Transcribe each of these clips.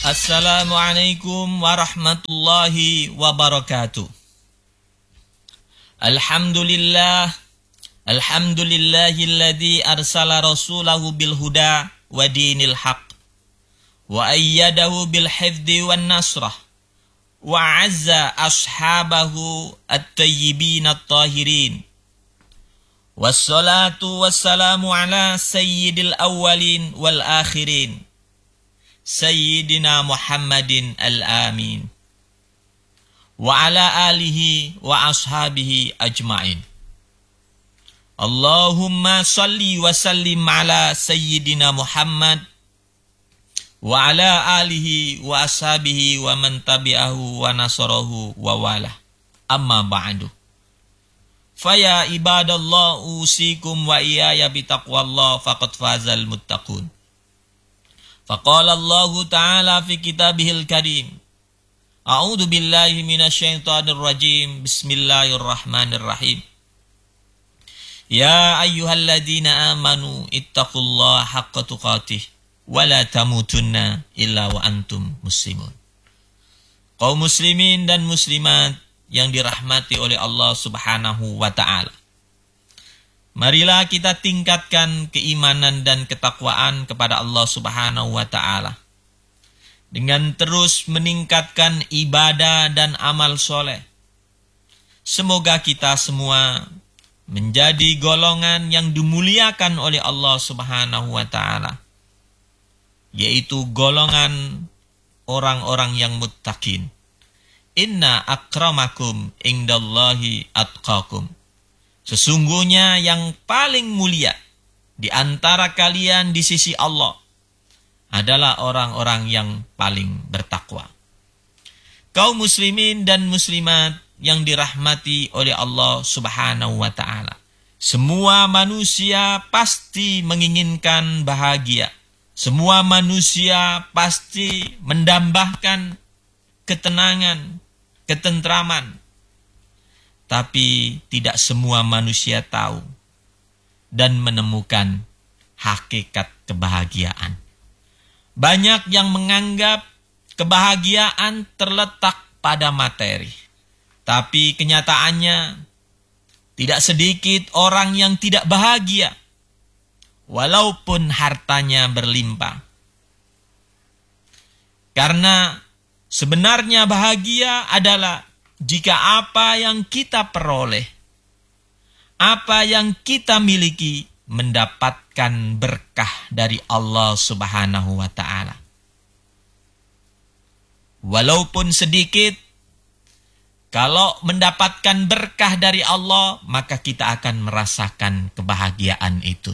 Assalamualaikum warahmatullahi wabarakatuh. Alhamdulillahilladzi arsala rasulahu bil huda wa dinil haq wa ayyadahu bil hifdzi wan nasrah wa azza ashabahu at-tayyibin at-tahirin. Wassalatu wassalamu ala sayyidil awwalin wal akhirin, Sayyidina Muhammadin al-amin wa ala alihi wa ashabihi ajma'in. Allahumma salli wa sallim ala Sayyidina Muhammad wa ala alihi wa ashabihi wa man tabi'ahu wa nasarahu wa wala. Amma ba'du. Faya ibadallah usikum wa iyaya bitaqwallah faqad fazal muttaqun. Faqala Allah Ta'ala fi kitabihil karim. A'udzu billahi minasyaitonir rajim. Bismillahirrahmanirrahim. Ya ayyuhalladzina amanu ittaqullaha haqqa tuqatih wa la tamutunna illa wa antum muslimun. Kaum muslimin dan muslimat yang dirahmati oleh Allah Subhanahu wa Ta'ala, marilah kita tingkatkan keimanan dan ketakwaan kepada Allah Subhanahu wa Ta'ala dengan terus meningkatkan ibadah dan amal soleh. Semoga kita semua menjadi golongan yang dimuliakan oleh Allah Subhanahu wa Ta'ala, yaitu golongan orang-orang yang muttaqin. Inna akramakum indallahi atqakum. Sesungguhnya yang paling mulia di antara kalian di sisi Allah adalah orang-orang yang paling bertakwa. Kaum muslimin dan muslimat yang dirahmati oleh Allah Subhanahu wa Ta'ala, semua manusia pasti menginginkan bahagia. Semua manusia pasti mendambakan ketenangan, ketentraman. Tapi tidak semua manusia tahu dan menemukan hakikat kebahagiaan. Banyak yang menganggap kebahagiaan terletak pada materi. Tapi kenyataannya tidak sedikit orang yang tidak bahagia walaupun hartanya berlimpah. Karena sebenarnya bahagia adalah jika apa yang kita peroleh, apa yang kita miliki mendapatkan berkah dari Allah Subhanahu wa Ta'ala. Walaupun sedikit, kalau mendapatkan berkah dari Allah, maka kita akan merasakan kebahagiaan itu.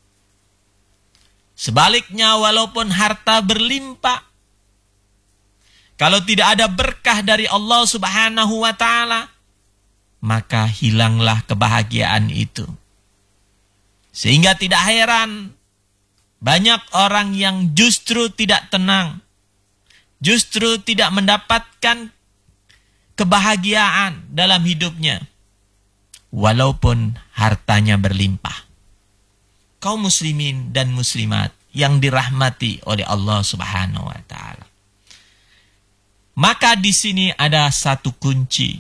Sebaliknya, walaupun harta berlimpah, kalau tidak ada berkah dari Allah Subhanahu wa Ta'ala, maka hilanglah kebahagiaan itu. Sehingga tidak heran, banyak orang yang justru tidak tenang, justru tidak mendapatkan kebahagiaan dalam hidupnya, walaupun hartanya berlimpah. Kaum muslimin dan muslimat yang dirahmati oleh Allah Subhanahu wa Ta'ala, maka di sini ada satu kunci,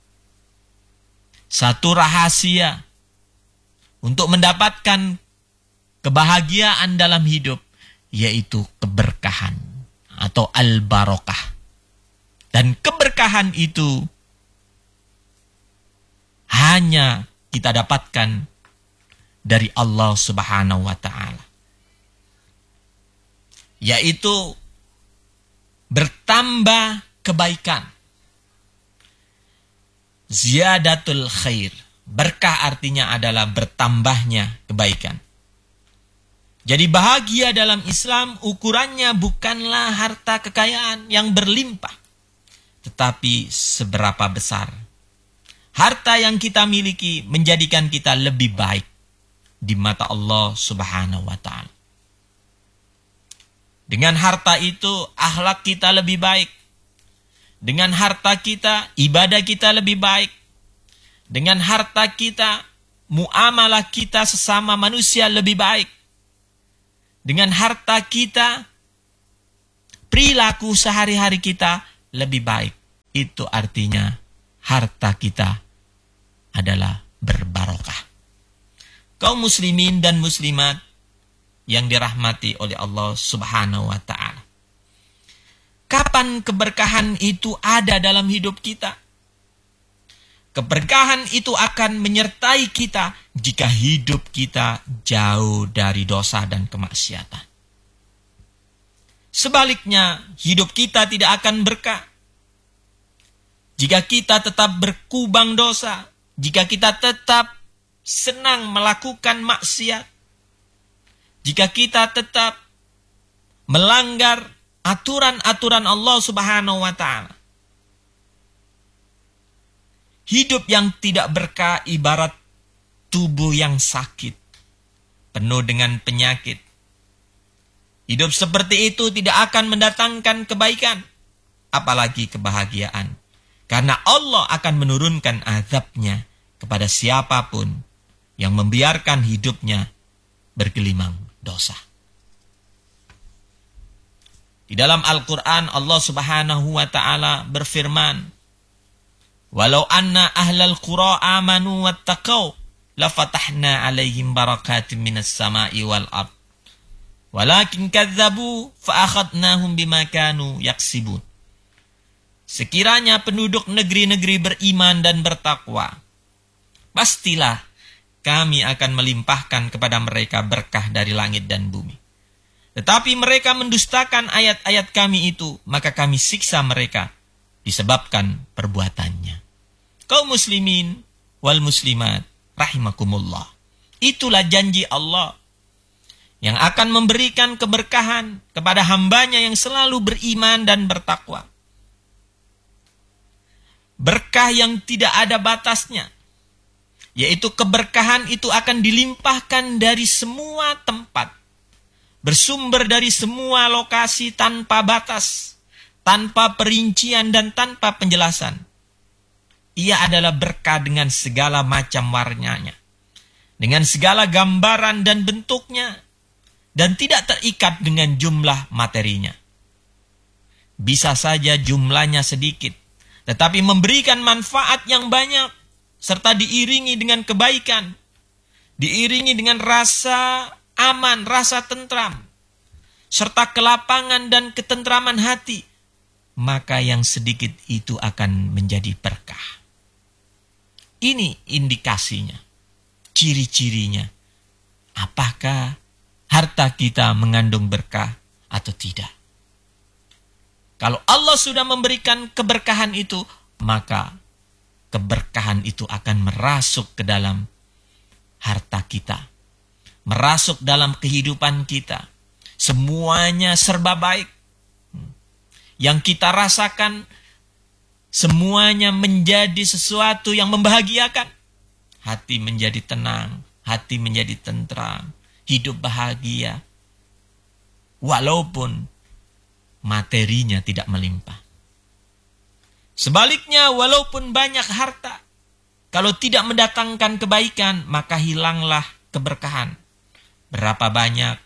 satu rahasia untuk mendapatkan kebahagiaan dalam hidup, yaitu keberkahan atau al-barokah. Dan keberkahan itu hanya kita dapatkan dari Allah Subhanahu wa Ta'ala, yaitu bertambah kebaikan. Ziyadatul khair. Berkah artinya adalah bertambahnya kebaikan. Jadi bahagia dalam Islam ukurannya bukanlah harta kekayaan yang berlimpah, tetapi seberapa besar harta yang kita miliki menjadikan kita lebih baik di mata Allah Subhanahu wa Ta'ala. Dengan harta itu akhlak kita lebih baik. Dengan harta kita ibadah kita lebih baik. Dengan harta kita muamalah kita sesama manusia lebih baik. Dengan harta kita perilaku sehari-hari kita lebih baik. Itu artinya harta kita adalah berbarokah. Kaum muslimin dan muslimat yang dirahmati oleh Allah Subhanahu wa ta'ala. Kapan keberkahan itu ada dalam hidup kita? Keberkahan itu akan menyertai kita jika hidup kita jauh dari dosa dan kemaksiatan. Sebaliknya, hidup kita tidak akan berkah jika kita tetap berkubang dosa, jika kita tetap senang melakukan maksiat, jika kita tetap melanggar aturan-aturan Allah Subhanahu wa ta'ala. Hidup yang tidak berkah ibarat tubuh yang sakit, penuh dengan penyakit. Hidup seperti itu tidak akan mendatangkan kebaikan, apalagi kebahagiaan. Karena Allah akan menurunkan azabnya kepada siapapun yang membiarkan hidupnya bergelimang dosa. Di dalam Al-Quran Allah Subhanahu wa ta'ala berfirman, "Walau anna ahlal qura amanu wattaqau lafatahna alaihim barakatim minas sama'i wal ard. Walakin kadzabu fa'akhadnahum bima kanu yaksibun." Sekiranya penduduk negeri-negeri beriman dan bertakwa, pastilah kami akan melimpahkan kepada mereka berkah dari langit dan bumi. Tetapi mereka mendustakan ayat-ayat kami itu, maka kami siksa mereka disebabkan perbuatannya. Kaum muslimin wal muslimat rahimakumullah. Itulah janji Allah yang akan memberikan keberkahan kepada hambanya yang selalu beriman dan bertakwa. Berkah yang tidak ada batasnya, yaitu keberkahan itu akan dilimpahkan dari semua tempat, bersumber dari semua lokasi tanpa batas, tanpa perincian dan tanpa penjelasan. Ia adalah berkah dengan segala macam warnanya, dengan segala gambaran dan bentuknya, dan tidak terikat dengan jumlah materinya. Bisa saja jumlahnya sedikit, tetapi memberikan manfaat yang banyak, serta diiringi dengan kebaikan, diiringi dengan rasa aman, rasa tentram, serta kelapangan dan ketentraman hati, maka yang sedikit itu akan menjadi berkah. Ini indikasinya, ciri-cirinya. Apakah harta kita mengandung berkah atau tidak? Kalau Allah sudah memberikan keberkahan itu, maka keberkahan itu akan merasuk ke dalam harta kita, merasuk dalam kehidupan kita. Semuanya serba baik. Yang kita rasakan semuanya menjadi sesuatu yang membahagiakan. Hati menjadi tenang, hati menjadi tentram, hidup bahagia. Walaupun materinya tidak melimpah. Sebaliknya, walaupun banyak harta, kalau tidak mendatangkan kebaikan, maka hilanglah keberkahan. Berapa banyak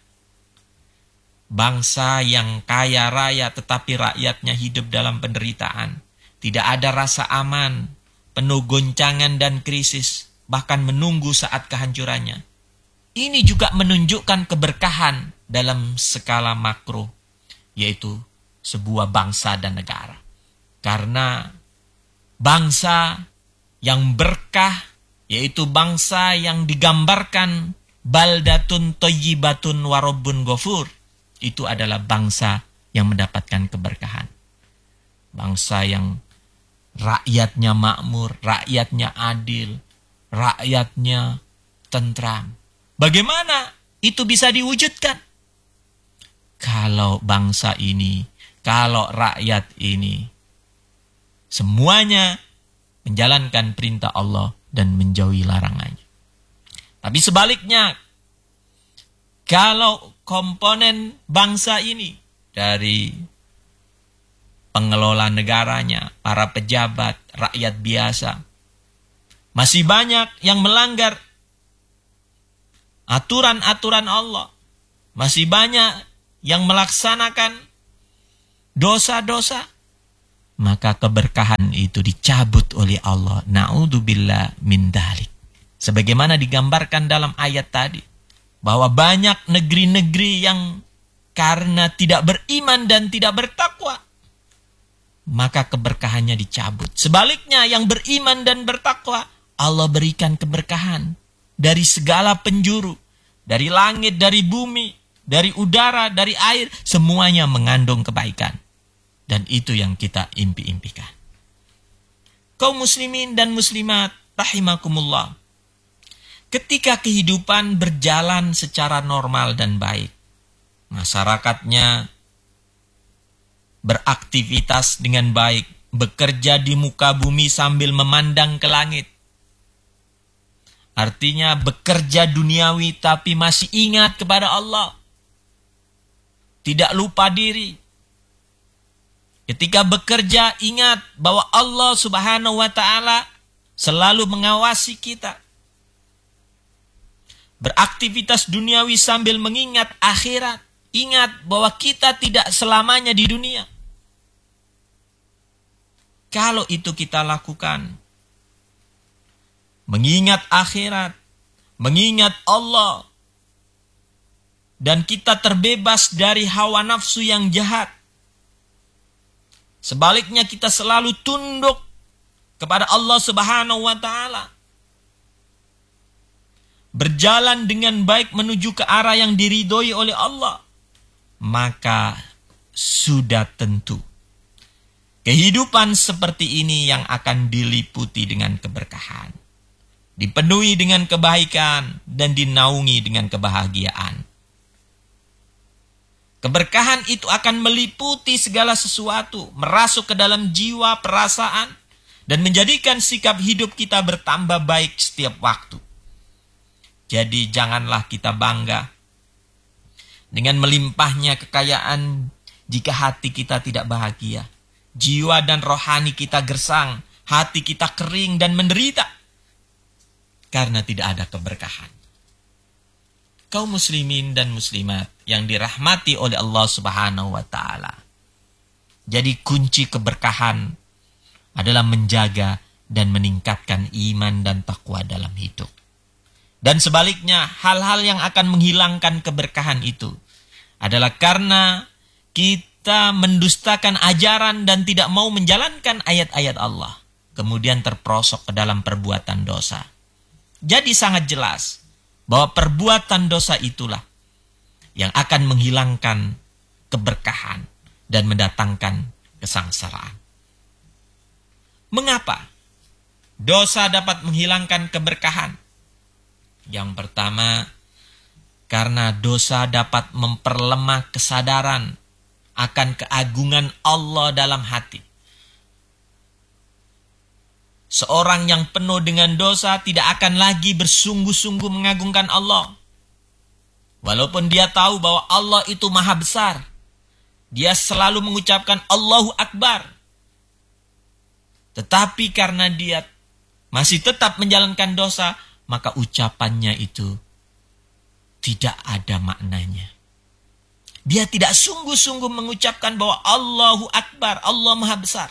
bangsa yang kaya raya tetapi rakyatnya hidup dalam penderitaan. Tidak ada rasa aman, penuh goncangan dan krisis, bahkan menunggu saat kehancurannya. Ini juga menunjukkan keberkahan dalam skala makro, yaitu sebuah bangsa dan negara. Karena bangsa yang berkah, yaitu bangsa yang digambarkan baldatun thayyibatun wa rabbun ghafur, itu adalah bangsa yang mendapatkan keberkahan. Bangsa yang rakyatnya makmur, rakyatnya adil, rakyatnya tentram. Bagaimana itu bisa diwujudkan? Kalau bangsa ini, kalau rakyat ini, semuanya menjalankan perintah Allah dan menjauhi larangannya. Tapi sebaliknya, kalau komponen bangsa ini dari pengelola negaranya, para pejabat, rakyat biasa, masih banyak yang melanggar aturan-aturan Allah, masih banyak yang melaksanakan dosa-dosa, maka keberkahan itu dicabut oleh Allah. Na'udzubillah min dzalik. Sebagaimana digambarkan dalam ayat tadi, bahwa banyak negeri-negeri yang karena tidak beriman dan tidak bertakwa, maka keberkahannya dicabut. Sebaliknya yang beriman dan bertakwa, Allah berikan keberkahan dari segala penjuru, dari langit, dari bumi, dari udara, dari air, semuanya mengandung kebaikan. Dan itu yang kita impi-impikan. Kaum muslimin dan muslimat rahimakumullah, ketika kehidupan berjalan secara normal dan baik, masyarakatnya beraktivitas dengan baik, bekerja di muka bumi sambil memandang ke langit. Artinya bekerja duniawi tapi masih ingat kepada Allah. Tidak lupa diri. Ketika bekerja ingat bahwa Allah Subhanahu wa ta'ala selalu mengawasi kita. Beraktivitas duniawi sambil mengingat akhirat. Ingat bahwa kita tidak selamanya di dunia. Kalau itu kita lakukan, mengingat akhirat, mengingat Allah, dan kita terbebas dari hawa nafsu yang jahat. Sebaliknya kita selalu tunduk kepada Allah Subhanahu wa ta'ala. Berjalan dengan baik menuju ke arah yang diridhoi oleh Allah. Maka sudah tentu kehidupan seperti ini yang akan diliputi dengan keberkahan. Dipenuhi dengan kebaikan dan dinaungi dengan kebahagiaan. Keberkahan itu akan meliputi segala sesuatu, merasuk ke dalam jiwa, perasaan, dan menjadikan sikap hidup kita bertambah baik setiap waktu. Jadi janganlah kita bangga dengan melimpahnya kekayaan jika hati kita tidak bahagia. Jiwa dan rohani kita gersang, hati kita kering dan menderita karena tidak ada keberkahan. Kaum muslimin dan muslimat yang dirahmati oleh Allah Subhanahu wa ta'ala. Jadi kunci keberkahan adalah menjaga dan meningkatkan iman dan takwa dalam hidup. Dan sebaliknya, hal-hal yang akan menghilangkan keberkahan itu adalah karena kita mendustakan ajaran dan tidak mau menjalankan ayat-ayat Allah. Kemudian terperosok ke dalam perbuatan dosa. Jadi sangat jelas bahwa perbuatan dosa itulah yang akan menghilangkan keberkahan dan mendatangkan kesengsaraan. Mengapa dosa dapat menghilangkan keberkahan? Yang pertama, karena dosa dapat memperlemah kesadaran akan keagungan Allah dalam hati. Seorang yang penuh dengan dosa tidak akan lagi bersungguh-sungguh mengagungkan Allah. Walaupun dia tahu bahwa Allah itu maha besar, dia selalu mengucapkan Allahu Akbar. Tetapi karena dia masih tetap menjalankan dosa, maka ucapannya itu tidak ada maknanya. Dia tidak sungguh-sungguh mengucapkan bahwa Allahu Akbar, Allah maha besar.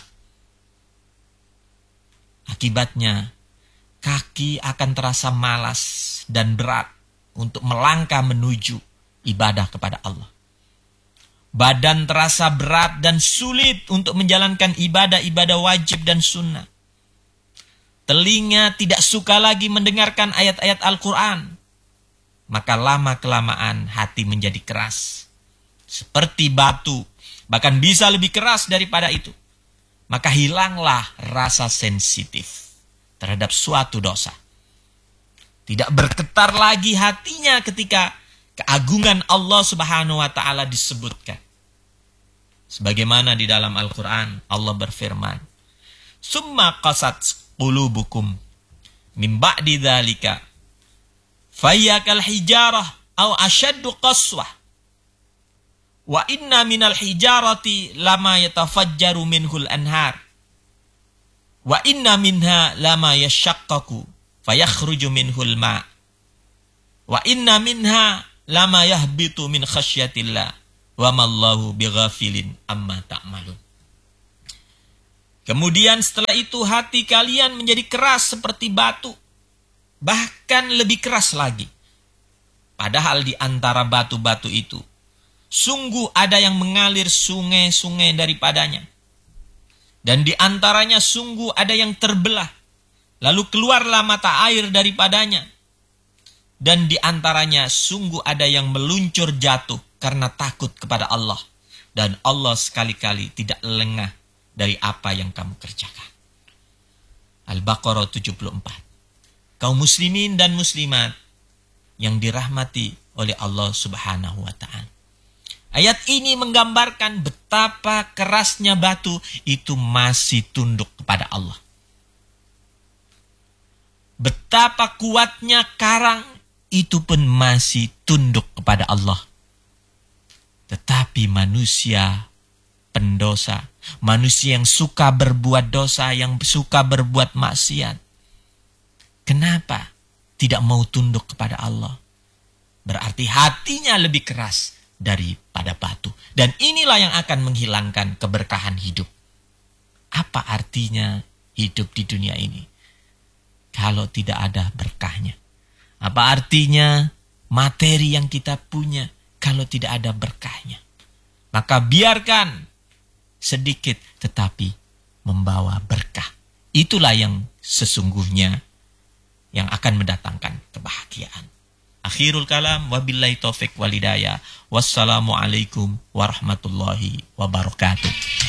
Akibatnya, kaki akan terasa malas dan berat untuk melangkah menuju ibadah kepada Allah. Badan terasa berat dan sulit untuk menjalankan ibadah-ibadah wajib dan sunnah. Telinga tidak suka lagi mendengarkan ayat-ayat Al-Quran. Maka lama-kelamaan hati menjadi keras. Seperti batu, bahkan bisa lebih keras daripada itu. Maka hilanglah rasa sensitif terhadap suatu dosa. Tidak bergetar lagi hatinya ketika keagungan Allah Subhanahu wa ta'ala disebutkan. Sebagaimana di dalam Al-Quran Allah berfirman, "Summa qasat qulubukum min ba'di dzalika fayyakal hijarah aw ashaddu qaswah wa inna minal hijarati lama yatafajjaru minhul anhar wa inna minha lama yashaqqaqu fayakhruju minhul ma wa inna minha lama yahbitu min khasyatillah wa mallahu bighafilin amma ta'malun. Kemudian setelah itu hati kalian menjadi keras seperti batu, bahkan lebih keras lagi. Padahal di antara batu-batu itu sungguh ada yang mengalir sungai-sungai daripadanya. Dan di antaranya sungguh ada yang terbelah, lalu keluarlah mata air daripadanya. Dan di antaranya sungguh ada yang meluncur jatuh karena takut kepada Allah. Dan Allah sekali-kali tidak lengah dari apa yang kamu kerjakan. Al-Baqarah 74. Kaum muslimin dan muslimat yang dirahmati oleh Allah Subhanahu wa ta'ala. Ayat ini menggambarkan betapa kerasnya batu itu masih tunduk kepada Allah. Betapa kuatnya karang itu pun masih tunduk kepada Allah. Tetapi manusia pendosa, manusia yang suka berbuat dosa, yang suka berbuat maksiat, kenapa tidak mau tunduk kepada Allah? Berarti hatinya lebih keras daripada batu. Dan inilah yang akan menghilangkan keberkahan hidup. Apa artinya hidup di dunia ini kalau tidak ada berkahnya? Apa artinya materi yang kita punya kalau tidak ada berkahnya? Maka biarkan sedikit tetapi membawa berkah. Itulah yang sesungguhnya yang akan mendatangkan kebahagiaan. Akhirul kalam, wabillahi taufiq walhidayah. Wassalamualaikum warahmatullahi wabarakatuh.